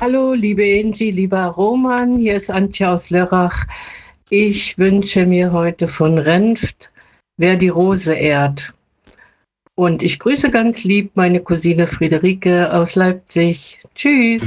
Hallo, liebe Angie, lieber Roman, hier ist Antje aus Lörrach. Ich wünsche mir heute von Renft Wer die Rose ehrt. Und ich grüße ganz lieb meine Cousine Friederike aus Leipzig. Tschüss.